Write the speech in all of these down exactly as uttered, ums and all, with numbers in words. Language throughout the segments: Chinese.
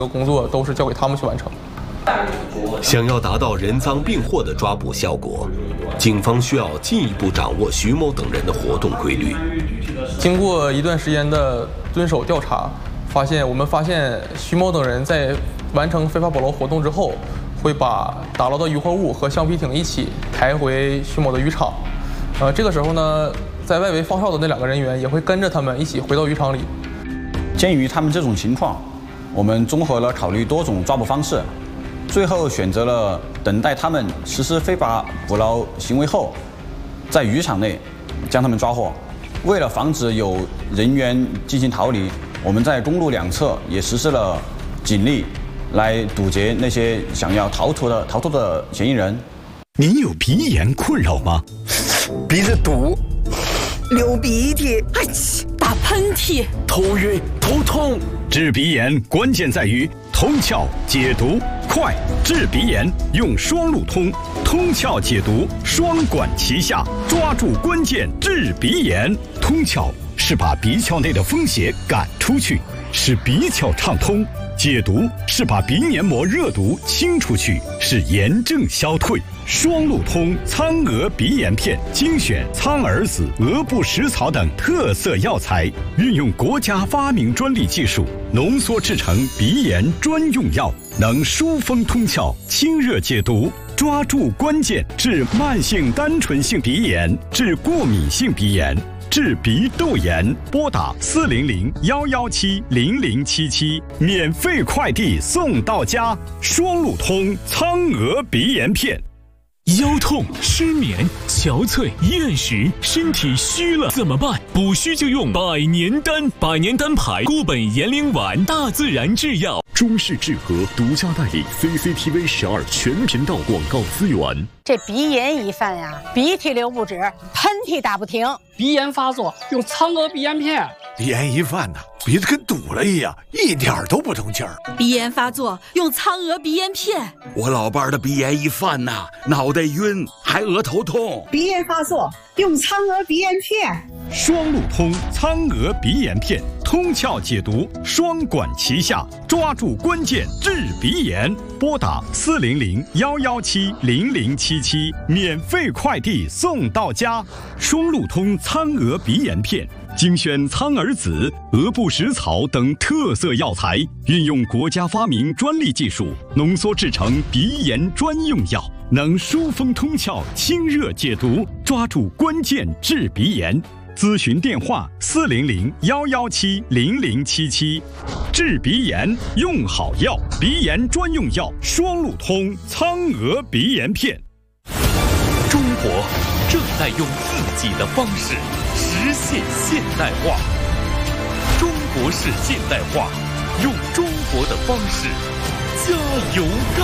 工作都是交给他们去完成。 想要达到人赃并获的抓捕效果，警方需要进一步掌握徐某等人的活动规律。 经过一段时间的蹲守调查，发现我们发现徐某等人在完成非法捕捞活动之后，会把打捞的渔获物和橡皮艇一起抬回徐某的渔场。呃，这个时候呢，在外围放哨的那两个人员也会跟着他们一起回到渔场里。 鉴于他们这种情况，我们综合了考虑多种抓捕方式，最后选择了等待他们实施非法捕捞行为后，在渔场内将他们抓获。为了防止有人员进行逃离，我们在公路两侧也实施了警力，来堵截那些想要逃脱的逃脱的嫌疑人。 您有鼻炎困扰吗？ 鼻子堵，流鼻涕， 哎，打喷嚏， 头晕头痛。 治鼻炎关键在于通窍解毒快，治鼻炎用双路通，通窍解毒双管齐下，抓住关键治鼻炎。通窍是把鼻窍内的风邪赶出去，使鼻窍畅通；解毒是把鼻黏膜热毒清出去，使炎症消退。双路通苍蛾鼻炎片精选苍耳子、鹅不食草等特色药材，运用国家发明专利技术浓缩制成鼻炎专用药，能疏风通窍、清热解毒，抓住关键治慢性单纯性鼻炎、治过敏性鼻炎、治鼻窦炎。拨打四零零幺幺七零零七七，免费快递送到家。双路通苍蛾鼻炎片。 腰痛、失眠、憔悴、厌食，身体虚了怎么办？补虚就用百年丹，百年丹牌固本延龄丸，大自然制药。 中式治和独家代理 C C T V 十二全频道广告资源。 这鼻炎一犯呀，鼻涕流不止，喷嚏打不停。 鼻炎发作用苍蛾鼻炎片。 鼻炎一犯呐，鼻子跟堵了一样，一点都不通气儿。 鼻炎发作用苍蛾鼻炎片。 我老伴儿的鼻炎一犯呐，脑袋晕，还额头痛。 鼻炎发作用苍蛾鼻炎片。 双路通苍蛾鼻炎片，通窍解毒，双管齐下，抓住关键治鼻炎。拨打四零零幺幺七零零七七，免费快递送到家。双路通苍蛾鼻炎片精选苍耳子、鹅不食草等特色药材，运用国家发明专利技术浓缩制成鼻炎专用药，能疏风通窍、清热解毒，抓住关键治鼻炎。咨询电话：四零零幺幺七零零七七。治鼻炎用好药，鼻炎专用药双路通苍蛾鼻炎片。 中国正在用自己的方式实现现代化，中国式现代化，用中国的方式加油干！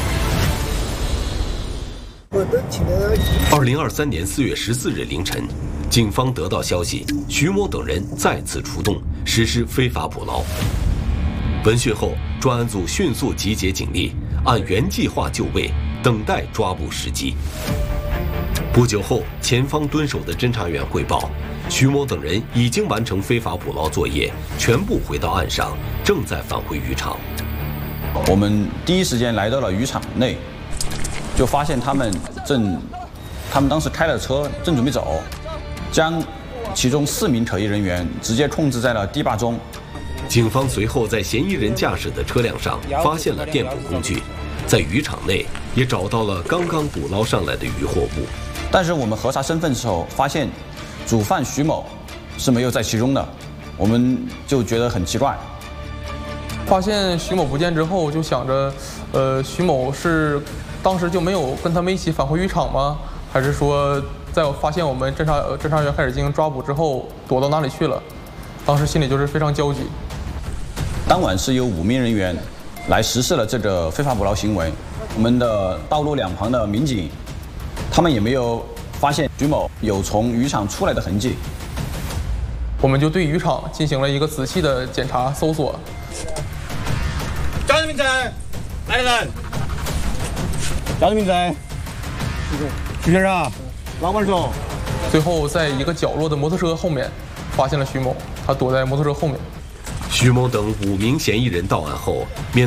二零二三年四月十四日凌晨，警方得到消息，徐某等人再次出动实施非法捕捞。闻讯后，专案组迅速集结警力，按原计划就位，等待抓捕时机。不久后，前方蹲守的侦查员汇报，徐某等人已经完成非法捕捞作业，全部回到岸上，正在返回渔场。 我们第一时间来到了渔场内，就发现他们正，他们当时开了车，正准备走，将其中四名可疑人员直接控制在了堤坝中。 警方随后在嫌疑人驾驶的车辆上发现了电捕工具，在渔场内也找到了刚刚捕捞上来的渔获物。 但是我们核查身份的时候，发现主犯徐某是没有在其中的，我们就觉得很奇怪。 发现徐某不见之后，就想着，呃，徐某是当时就没有跟他们一起返回渔场吗？还是说，在我发现我们侦查侦查员开始进行抓捕之后，躲到哪里去了？当时心里就是非常焦急。 当晚是有五名人员来实施了这个非法捕捞行为，我们的道路两旁的民警，他们也没有发现徐某有从渔场出来的痕迹。 我们就对渔场进行了一个仔细的检查搜索。 叫什么名字？来人。叫什么名字？徐先生，老板说。 最后，在一个角落的摩托车后面，发现了徐某，他躲在摩托车后面。 徐某等五名嫌疑人到案后，面